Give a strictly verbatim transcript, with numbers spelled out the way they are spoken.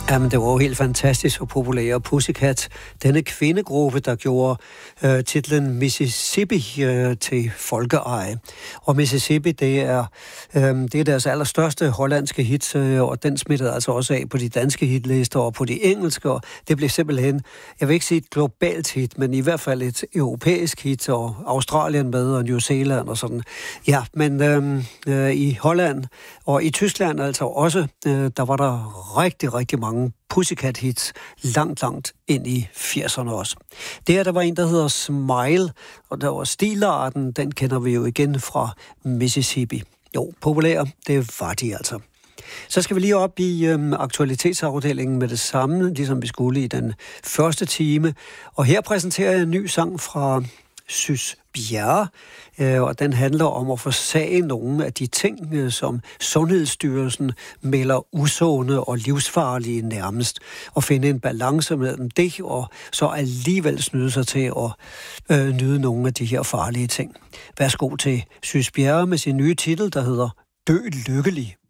Jamen, det var jo helt fantastisk og populær. Pussycat, denne kvindegruppe, der gjorde øh, titlen Mississippi øh, til folkeeje. Og Mississippi, det er, øh, det er deres allerstørste hollandske hit, øh, og den smittede altså også af på de danske hitlister og på de engelske, og det blev simpelthen, jeg vil ikke sige et globalt hit, men i hvert fald et europæisk hit, og Australien med, og New Zealand og sådan. Ja, men øh, øh, i Holland og i Tyskland altså også, øh, der var der rigtig, rigtig mange Pussycat-hits langt, langt ind i firserne også. Det her, der var en, der hedder Smile, og der var stilarten, den kender vi jo igen fra Mississippi. Jo, populær, det var de altså. Så skal vi lige op i øhm, aktualitetsafdelingen med det samme, ligesom vi skulle i den første time. Og her præsenterer jeg en ny sang fra Sys Bjerre, øh, og den handler om at forsage nogle af de ting, øh, som Sundhedsstyrelsen melder usunde og livsfarlige nærmest, og finde en balance mellem det, og så alligevel snyde sig til at øh, nyde nogle af de her farlige ting. Værsgo til Sys Bjerre med sin nye titel, der hedder Dø lykkelig.